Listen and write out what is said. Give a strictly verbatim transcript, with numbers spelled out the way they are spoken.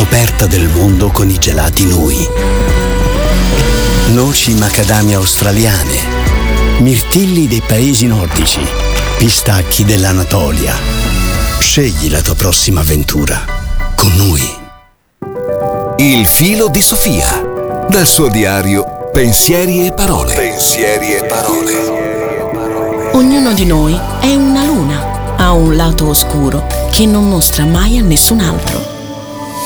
scoperta del mondo con i gelati Nui. Noci macadamia australiane, mirtilli dei paesi nordici, pistacchi dell'Anatolia. Scegli la tua prossima avventura con Nui. Il filo di Sofia. Dal suo diario Pensieri e parole. Pensieri e parole. Ognuno di noi è una luna. Ha un lato oscuro che non mostra mai a nessun altro.